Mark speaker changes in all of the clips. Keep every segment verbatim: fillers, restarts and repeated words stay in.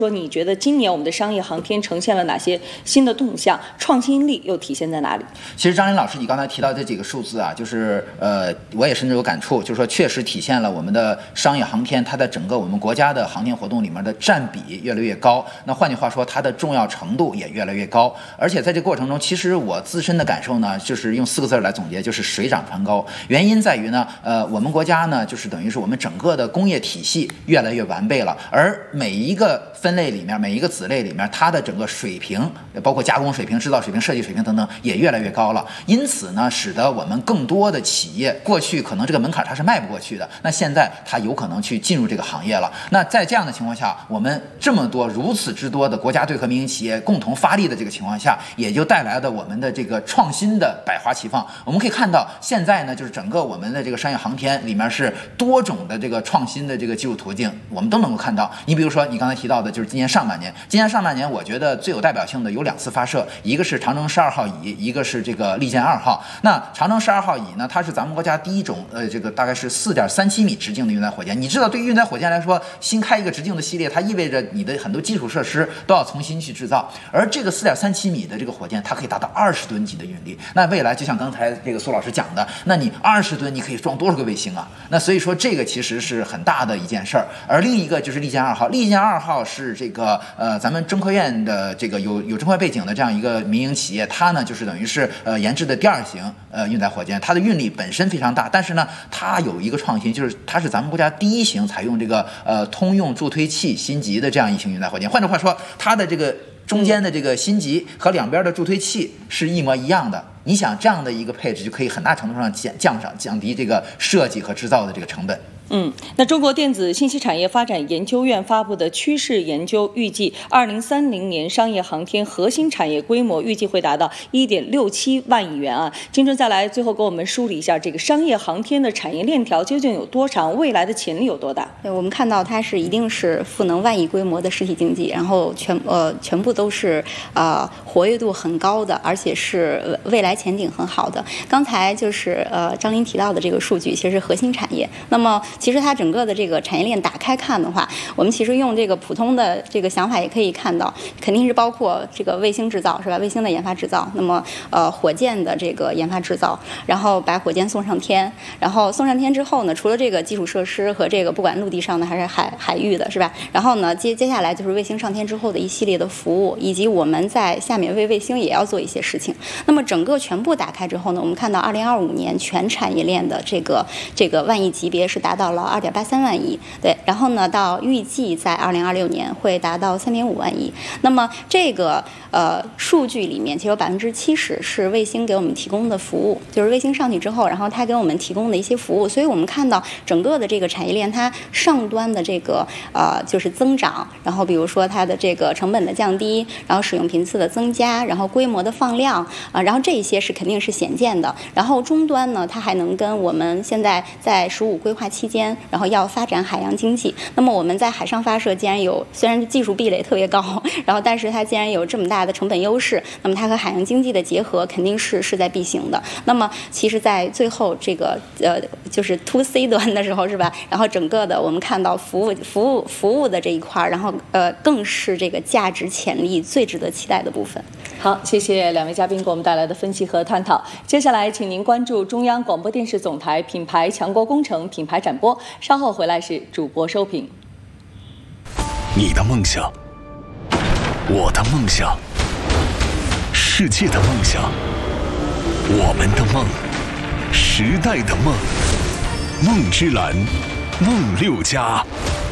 Speaker 1: 说你觉得今年我们的商业航天呈现了哪些新的动向？创新力又体现在哪里？
Speaker 2: 其实张林老师，你刚才提到这几个数字啊，就是呃，我也深有感触，就是说确实体现了我们的商业航天，它在整个我们国家的航天活动里面的占比越来越高。那换句话说，它的重要程度也越来越高。而且在这个过程中，其实我自身的感受呢，就是用四个字来总结，就是水涨船高。原因在于呢，呃，我们国家呢，就是等于是我们整个的工业体系越来越完备了，而每一个分类里面，每一个子类里面，它的整个水平，包括加工水平、制造水平、设计水平等等，也越来越高了。因此呢，使得我们更多的企业，过去可能这个门槛它是迈不过去的，那现在它有可能去进入这个行业了。那在这样的情况下，我们这么多如此之多的国家队和民营企业共同发力的这个情况下，也就带来了我们的这个创新的百花齐放。我们可以看到，现在呢，就是整个我们的这个商业航天里面是多种的这个创新的这个技术途径，我们都能够看到。你比如说，你刚才提到的，就是今年上半年，今年上半年，我觉得最有代表性的有两次发射，一个是长征十二号乙，一个是这个利剑二号。那长征十二号乙呢，它是咱们国家第一种呃，这个大概是四点三七米直径的运载火箭。你知道，对于运载火箭来说，新开一个直径的系列，它意味着你的很多基础设施都要重新去制造。而这个四点三七米的这个火箭，它可以达到二十吨级的运力。那未来就像刚才这个苏老师讲的，那你二十吨，你可以装多少个卫星啊？那所以说，这个其实是很大的一件事儿。而另一个就是利剑二号，利剑二号是这个呃，咱们中科院的这个有有中科背景的这样一个民营企业，它呢就是等于是呃研制的第二型呃运载火箭，它的运力本身非常大，但是呢，它有一个创新，就是它是咱们国家第一型采用这个呃通用助推器芯级的这样一型运载火箭。换句话说，它的这个中间的这个芯级和两边的助推器是一模一样的。你想这样的一个配置，就可以很大程度上降降上降低这个设计和制造的这个成本。
Speaker 1: 嗯，那中国电子信息产业发展研究院发布的趋势研究预计，二零三零年商业航天核心产业规模预计会达到一点六七万亿元啊。金正再来最后给我们梳理一下这个商业航天的产业链条究竟有多长，未来的潜力有多大？
Speaker 3: 对，我们看到它是一定是赋能万亿规模的实体经济，然后全呃全部都是呃活跃度很高的，而且是未来前景很好的。刚才就是呃张琳提到的这个数据，其实是核心产业。那么其实它整个的这个产业链打开看的话，我们其实用这个普通的这个想法也可以看到，肯定是包括这个卫星制造，是吧？卫星的研发制造，那么呃火箭的这个研发制造，然后把火箭送上天，然后送上天之后呢，除了这个基础设施和这个不管陆地上的还是海海域的，是吧？然后呢，接接下来就是卫星上天之后的一系列的服务，以及我们在下面为卫星也要做一些事情。那么整个全部打开之后呢，我们看到二零二五年全产业链的这个这个万亿级别是达到了二点八三万亿，对，然后呢，到预计在二零二六年会达到三点五万亿。那么这个呃数据里面，其实有百分之七十是卫星给我们提供的服务，就是卫星上去之后，然后它给我们提供的一些服务。所以我们看到整个的这个产业链，它上端的这个呃就是增长，然后比如说它的这个成本的降低，然后使用频次的增加，然后规模的放量啊、呃，然后这一些是肯定是显见的。然后终端呢，它还能跟我们现在在十五规划期间。然后要发展海洋经济，那么我们在海上发射既然有，虽然技术壁垒特别高，然后但是它既然有这么大的成本优势，那么它和海洋经济的结合肯定是势在必行的。那么其实在最后这个呃就是 to C 端的时候，是吧？然后整个的我们看到服务服务服务的这一块，然后呃更是这个价值潜力最值得期待的部分。
Speaker 1: 好，谢谢两位嘉宾给我们带来的分析和探讨。接下来请您关注中央广播电视总台品牌强国工程品牌展播，稍后回来是主播收评。
Speaker 4: 你的梦想，我的梦想，世界的梦想，我们的梦，时代的梦，梦之蓝，梦六家。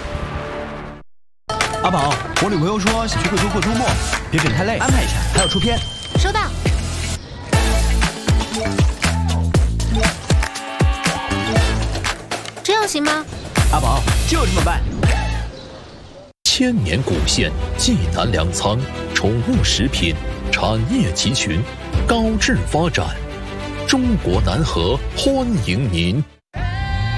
Speaker 5: 阿宝，我女朋友说想去贵州过周末，别整太累，安排一下，还要出片。
Speaker 6: 收到。这样行吗？
Speaker 5: 阿宝，就这么办。
Speaker 7: 千年古县济南粮仓，宠物食品产业集群，高质发展。中国南河欢迎您。